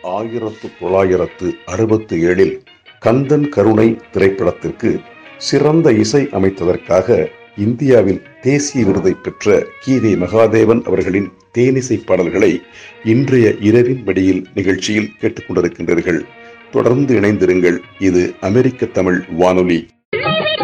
1967 கந்தன் கருணை திரைப்படத்திற்கு சிறந்த இசை அமைத்ததற்காக இந்தியாவில் தேசிய விருதை பெற்ற கீதை மகாதேவன் அவர்களின் தேனிசை பாடல்களை இன்றைய இரவின் மடியில் நிகழ்ச்சியில் கேட்டுக்கொண்டிருக்கின்றீர்கள். தொடர்ந்து இணைந்திருங்கள். இது அமெரிக்க தமிழ் வானொலி.